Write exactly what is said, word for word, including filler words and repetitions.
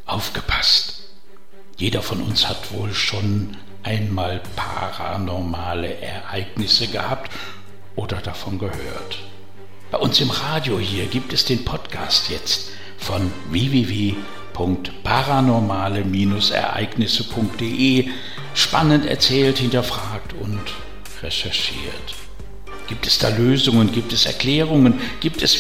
Aufgepasst! Jeder von uns hat wohl schon einmal paranormale Ereignisse gehabt oder davon gehört. Bei uns im Radio hier gibt es den Podcast jetzt von w w w punkt paranormale Ereignisse punkt de. Spannend erzählt, hinterfragt und recherchiert. Gibt es da Lösungen? Gibt es Erklärungen? Gibt es